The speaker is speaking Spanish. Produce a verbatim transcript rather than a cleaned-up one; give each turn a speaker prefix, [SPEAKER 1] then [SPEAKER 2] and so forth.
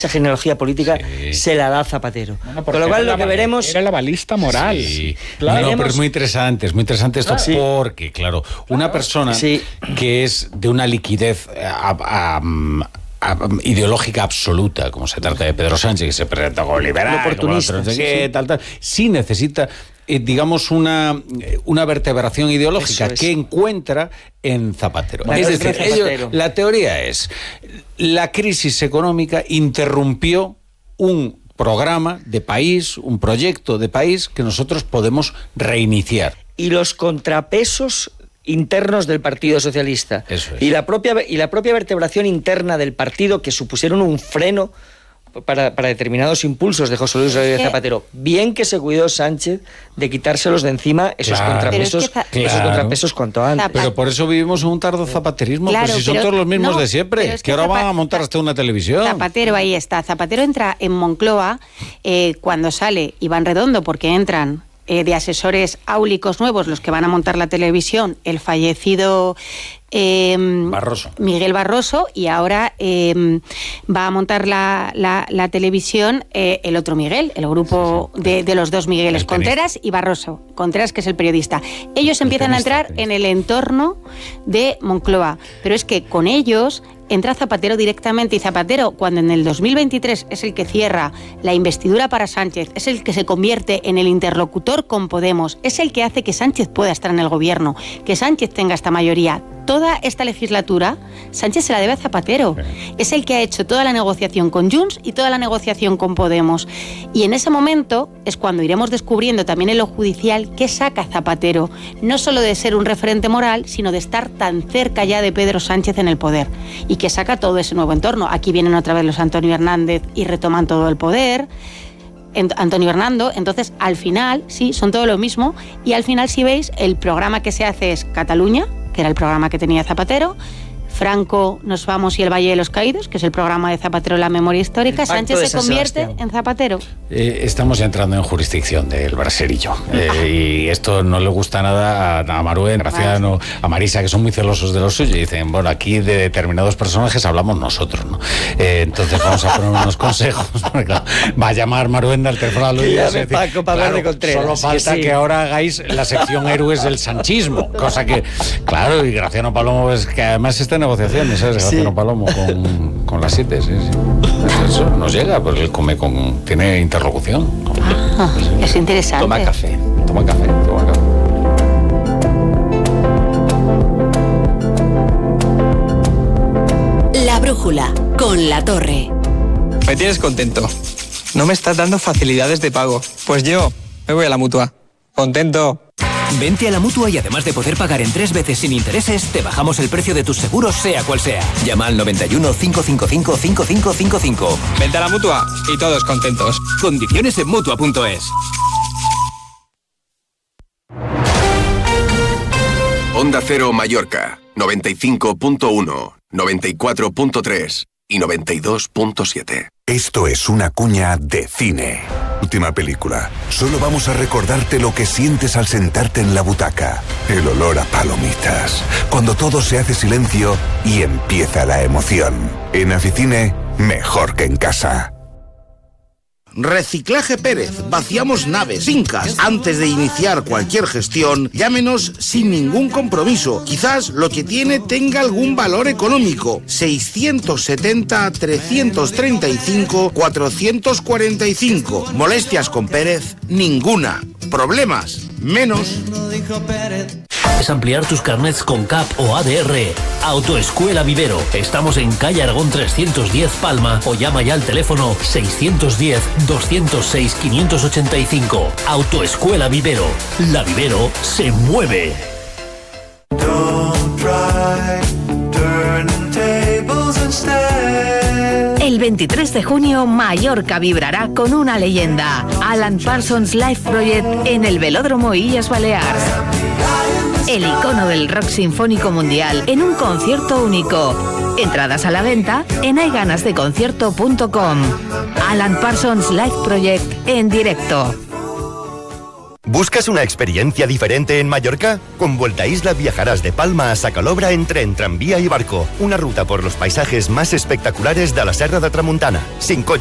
[SPEAKER 1] esa genealogía política sí. se la da Zapatero. Bueno, con lo cual lo que veremos...
[SPEAKER 2] Era la balista moral.
[SPEAKER 3] Sí. Claro. No, pero es muy interesante, es muy interesante esto sí. porque, claro, una persona sí. que es de una liquidez a, a, a, ideológica absoluta, como se trata de Pedro Sánchez, que se presenta como liberal,
[SPEAKER 1] oportunista,
[SPEAKER 3] como otro, no sé
[SPEAKER 1] sí,
[SPEAKER 3] qué,
[SPEAKER 1] sí.
[SPEAKER 3] tal, tal, sí necesita... Eh, digamos una, una vertebración ideológica es. que encuentra en Zapatero.
[SPEAKER 1] Bueno,
[SPEAKER 3] es decir,
[SPEAKER 1] Zapatero.
[SPEAKER 3] Ellos, la teoría es, la crisis económica interrumpió un programa de país, un proyecto de país que nosotros podemos reiniciar.
[SPEAKER 1] Y los contrapesos internos del Partido Socialista
[SPEAKER 3] Eso es.
[SPEAKER 1] y, la propia, y la propia vertebración interna del partido que supusieron un freno Para, para determinados impulsos de José Luis Rodríguez Zapatero. Bien que se cuidó Sánchez de quitárselos de encima esos claro. contrapesos, es que za- esos claro. contrapesos cuanto antes.
[SPEAKER 3] Pero por eso vivimos en un tardo zapaterismo,
[SPEAKER 4] claro,
[SPEAKER 3] pues si son
[SPEAKER 4] pero,
[SPEAKER 3] todos los mismos
[SPEAKER 4] no,
[SPEAKER 3] de siempre, es que, que ahora Zapa- van a montar hasta una televisión.
[SPEAKER 4] Zapatero, ahí está. Zapatero entra en Moncloa eh, cuando sale Iván Redondo, porque entran eh, de asesores áulicos nuevos los que van a montar la televisión, el fallecido... Eh,
[SPEAKER 3] Barroso.
[SPEAKER 4] Miguel Barroso, y ahora eh, va a montar la, la, la televisión eh, el otro Miguel, el grupo sí, sí. De, de los dos Migueles, Contreras y Barroso. Contreras, que es el periodista. Ellos el empiezan tenista, a entrar tenista. en el entorno de Moncloa, pero es que con ellos entra Zapatero directamente, y Zapatero, cuando en el dos mil veintitrés es el que cierra la investidura para Sánchez, es el que se convierte en el interlocutor con Podemos, es el que hace que Sánchez pueda estar en el gobierno, que Sánchez tenga esta mayoría. Toda esta legislatura, Sánchez se la debe a Zapatero. Es el que ha hecho toda la negociación con Junts y toda la negociación con Podemos. Y en ese momento es cuando iremos descubriendo también en lo judicial qué saca Zapatero, no solo de ser un referente moral, sino de estar tan cerca ya de Pedro Sánchez en el poder. Y que saca todo ese nuevo entorno. Aquí vienen otra vez los Antonio Hernández y retoman todo el poder. Antonio Hernando, entonces al final, sí, son todo lo mismo, y al final, si veis, el programa que se hace es Cataluña, que era el programa que tenía Zapatero, Franco, Nos Vamos y el Valle de los Caídos, que es el programa de Zapatero en la memoria histórica. Sánchez se convierte en Zapatero.
[SPEAKER 3] Eh, estamos entrando en jurisdicción del braserillo. Eh, y esto no le gusta nada a, a Maruen, Graciano, a Marisa, que son muy celosos de lo suyo. Y dicen, bueno, aquí de determinados personajes hablamos nosotros, ¿no? Eh, entonces vamos a poner unos consejos. Claro, va a llamar Maruen al teléfono a Luis.
[SPEAKER 1] Llame Paco para hablar de Contreras.
[SPEAKER 3] Solo falta que, sí. que ahora hagáis la sección héroes del sanchismo. Cosa que, claro, y Graciano Palomo es que además está en negociaciones, ¿sabes? Graciano sí. Palomo con, con las siete, sí, sí. Eso nos llega, porque él come con... tiene interlocución.
[SPEAKER 4] Ah, es interesante.
[SPEAKER 3] Toma café, toma café, toma café.
[SPEAKER 5] La brújula, con La Torre.
[SPEAKER 6] Me tienes contento. No me estás dando facilidades de pago. Pues yo me voy a la Mutua. Contento.
[SPEAKER 7] Vente a la Mutua y además de poder pagar en tres veces sin intereses, te bajamos el precio de tus seguros, sea cual sea. Llama al noventa y uno, cinco cinco cinco, cinco cinco cinco cinco.
[SPEAKER 6] Vente a la Mutua y todos contentos.
[SPEAKER 7] Condiciones en Mutua punto es.
[SPEAKER 8] Onda Cero Mallorca, noventa y cinco punto uno, noventa y cuatro punto tres y noventa y dos punto siete.
[SPEAKER 9] Esto es una cuña de cine. Última película. Solo vamos a recordarte lo que sientes al sentarte en la butaca. El olor a palomitas. Cuando todo se hace silencio y empieza la emoción. En Aficine, mejor que en casa.
[SPEAKER 10] Reciclaje Pérez. Vaciamos naves, fincas. Antes de iniciar cualquier gestión, llámenos sin ningún compromiso. Quizás lo que tiene tenga algún valor económico. seiscientos setenta, trescientos treinta y cinco, cuatrocientos cuarenta y cinco. Molestias con Pérez, ninguna. Problemas, menos.
[SPEAKER 11] Es ampliar tus carnets con C A P o A D R. Autoescuela Vivero. Estamos en calle Aragón trescientos diez Palma o llama ya al teléfono seiscientos diez, doscientos seis, quinientos ochenta y cinco. Autoescuela Vivero. La Vivero se mueve.
[SPEAKER 5] El veintitrés de junio, Mallorca vibrará con una leyenda. Alan Parsons Live Project en el Velódromo Illes Balears. El icono del rock sinfónico mundial en un concierto único. Entradas a la venta en hay ganas de concierto punto com. Alan Parsons Live Project en directo.
[SPEAKER 2] ¿Buscas una experiencia diferente en Mallorca? Con Vuelta Isla viajarás de Palma a Sacalobra en tren, tranvía y barco. Una ruta por los paisajes más espectaculares de la Serra de Tramuntana. Sin coche